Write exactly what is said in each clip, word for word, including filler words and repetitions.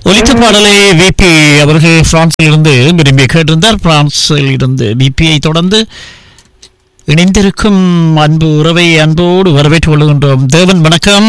ஒலித்த பாடலை விபி அவர்கள் பிரான்சில் இருந்து விரும்பி கேட்டிருந்தார். பிரான்சில் இருந்து விபியை தொடர்ந்து இணைந்திருக்கும் அன்பு உறவை அன்போடு வரவேற்றுக் கொள்கின்றோம். தேவன் வணக்கம்.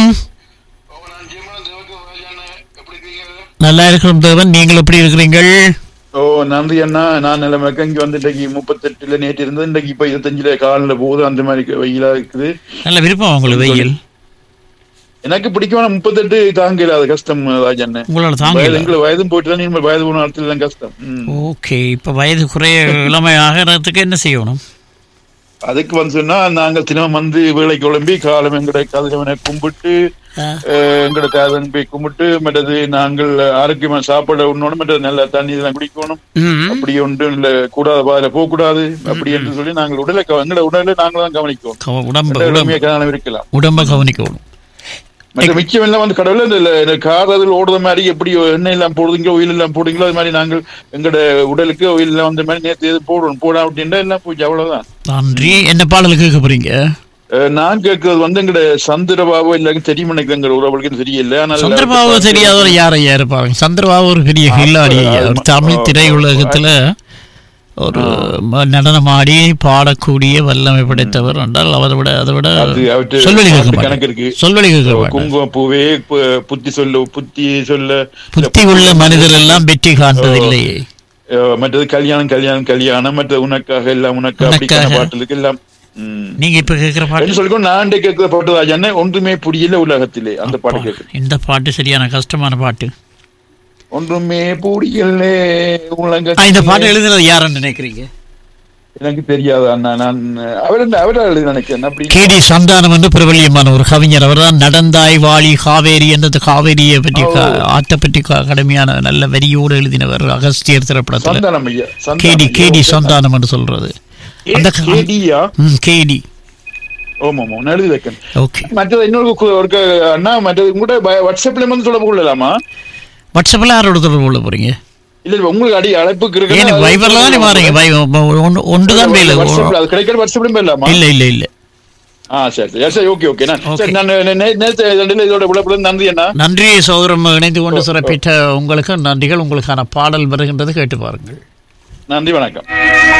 நல்லா இருக்கிறோம் தேவன், நீங்கள் எப்படி இருக்கிறீங்கள்? ஓ நன்றி அண்ணா. நான் நிலைமைக்கு இங்க வந்து இன்றைக்கு முப்பத்தெட்டுல நேற்று இருந்தது, இன்றைக்கு இப்ப இருபத்தஞ்சுல காலில் போகுது. அந்த மாதிரி வெயிலா இருக்குது. நல்ல விருப்பம் உங்களுக்கு வெயில்? எனக்கு பிடிக்கும், முப்பத்தெட்டு தாங்கல, அது கஷ்டம் ராஜண்ண. உங்களோட தாங்க எங்களுக்கு வயதும் போயிட்டு தான், நீங்கள் வயது போன இடத்துல தான் கஷ்டம். ஓகே, இப்ப வயது குறைய இளமை ஆகிறதுக்கு என்ன செய்யணும்? அதுக்கு வந்து சொன்னா நாங்கள் தினம் வந்து வேலை குழம்பி காலம் எங்கட கதிரவனை கும்பிட்டு எங்கட காதன் போய் கும்பிட்டு மற்றது நாங்கள் ஆரோக்கியமா சாப்பாடு உண்ணணும், மற்றது நல்ல தண்ணி எல்லாம் குடிக்கணும். அப்படி ஒன்று இல்ல கூடாது, பாதையில போக கூடாது அப்படி என்று சொல்லி நாங்கள் உடலை எங்கட உடலை நாங்கள் தான் கவனிக்கணும். உடம்பு இருக்கலாம், உடம்ப கவனிக்கணும். மிச்சம் எல்லாம் வந்து கடவுள் இந்த கார் அதில் ஓடுற மாதிரி எப்படி எண்ணெய் எல்லாம் போடுறீங்களோ ஒயில் எல்லாம் போடுறீங்களோ அது மாதிரி நாங்கள் எங்கட உடலுக்கு ஒயில் எல்லாம் வந்த மாதிரி நேற்று எது போடணும் போடா அப்படின்னா எல்லாம் போச்சு, அவ்வளவுதான். நன்றி. என்ன பாடல் கேட்க போறீங்க? நான் கேட்கறது வந்து எங்கட சந்திரபாபு எல்லாருக்கும் தெரியும் நினைக்கிறேன், எங்க உறவுகளுக்கு தெரியல. சந்திரபாபு தெரியாதவரை யாரையா இருப்பாங்க? சந்திரபாபு ஒரு பெரிய கில்லாடி, தமிழ் திரையுலகத்துல ஒரு நடனமாடி பாடக்கூடிய வல்லமை படைத்தவர் என்றால் அவரை விட அதை விட சொல்வழி கணக்கு இருக்கு. சொல்வழி குங்கும பூவே புத்தி சொல்ல புத்தி சொல்ல புத்தி உள்ள மனிதர் எல்லாம் வெற்றி காண்பதில்லையே. மற்றது கல்யாணம் கல்யாணம் கல்யாணம் மற்ற உனக்காக எல்லாம் உனக்காக பாட்டுக்கு எல்லாம். நீங்க இப்ப கேட்கிற பாட்டு சொல்லிக்கோ, நான் கேட்கிற பாட்டு ராஜா ஒன்றுமே புரியல உலகத்திலே. அந்த பாட்டு கேட்க, இந்த பாட்டு சரியான கஷ்டமான பாட்டு. ஒன்றுமே புரியல உலக. இந்த பாட்டு எழுதுனது யாருன்னு நினைக்கிறீங்க? எனக்கு தெரியாது அண்ணா, நான் அவர் அவரை எழுதி நினைக்கிறேன். கே டி சந்தானம் என்று பிரபல்யமான ஒரு கவிஞர். அவர் தான் நடந்தாய் வாழி காவேரி என்றது காவேரியை பற்றி ஆற்றை பற்றி கடுமையான நல்ல வரியோடு எழுதினவர். அகஸ்தியர் திரைப்படத்தில் கேடி கேடி சந்தானம் என்று சொல்றது அந்த கேடி. மற்றது இன்னொரு அண்ணா, மற்றது உங்கள்கிட்ட வாட்ஸ்அப்ல வந்து தொடர்பு கொள்ளலாமா? வாட்ஸ்அப்ல யாரோட தொடர்பு கொள்ள போறீங்க? இல்ல உங்களுக்கு அடி அழைப்புக்கு இருக்கு. ஏன் வைபர்ல தான் மாறீங்க? ஒன்று தான் பேல அது கிடைக்கிற வாட்ஸ்அப்ல போயிடலாமா? இல்ல இல்ல இல்ல. ஆ சரி சரி, ஓகே ஓகே. நான் நேத்து இதோட விளப்பல நன்றி அண்ணா. நன்றி சகோதரம், இணைந்து கொண்டு சிறப்பித்த உங்களுக்கு நன்றிகள். உங்களுக்கான பாடல் வருகின்றது, கேட்டு பாருங்கள். நன்றி, வணக்கம்.